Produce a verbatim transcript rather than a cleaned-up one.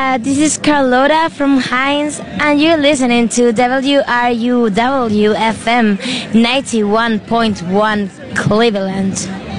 Uh, this is Carlota from Heinz, and you're listening to W R U W F M ninety-one point one Cleveland.